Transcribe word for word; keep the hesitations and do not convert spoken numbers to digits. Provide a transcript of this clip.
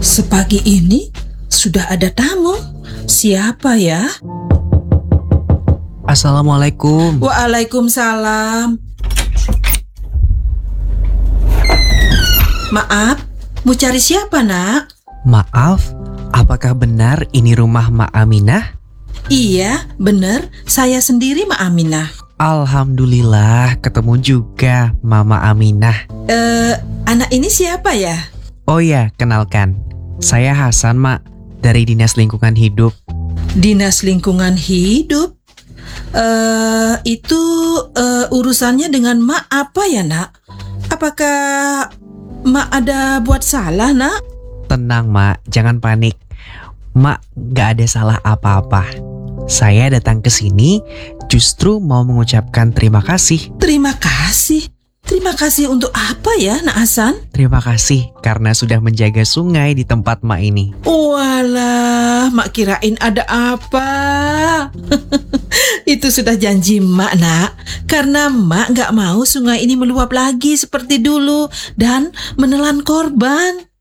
Sepagi ini sudah ada tamu. Siapa ya? Assalamualaikum. Waalaikumsalam. Maaf, mau cari siapa, Nak? Maaf, apakah benar ini rumah Mak Aminah? Iya, benar. Saya sendiri, Mak Aminah. Alhamdulillah, ketemu juga Mama Aminah. Eh, anak ini siapa ya? Oh ya, kenalkan. Saya Hasan, Mak, dari Dinas Lingkungan Hidup. Dinas Lingkungan Hidup? Eh, itu eh, urusannya dengan Mak apa ya, Nak? Apakah Mak ada buat salah, Nak? Tenang, Mak, jangan panik. Mak, gak ada salah apa-apa. Saya datang ke sini justru mau mengucapkan terima kasih. Terima kasih. Terima kasih untuk apa ya, Nak Hasan? Terima kasih karena sudah menjaga sungai di tempat Mak ini. Walah, Mak kirain ada apa. Itu sudah janji Mak, Nak. Karena Mak gak mau sungai ini meluap lagi seperti dulu dan menelan korban.